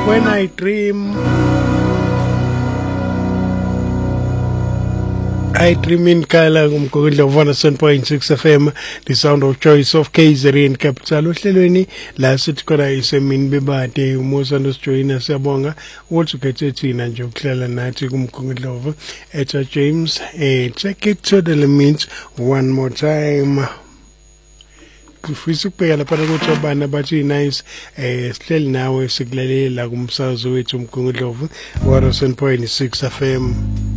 When I Dream in Kala kumkhulu of 107.6 FM, the sound of choice of KZN Capital. Uhlelweni la sithi khona isemini bebade umusanda sijoyina siyabonga ukuthi ukhethe thina nje ukuhlala nathi kumkhulu Etha James. Check it to the limit one more time. Kufisa ukubheka lapha ukuthi abana bathi nice sihleli nawe sikulalela kumsakazo wethu umkhulu 107.6 FM.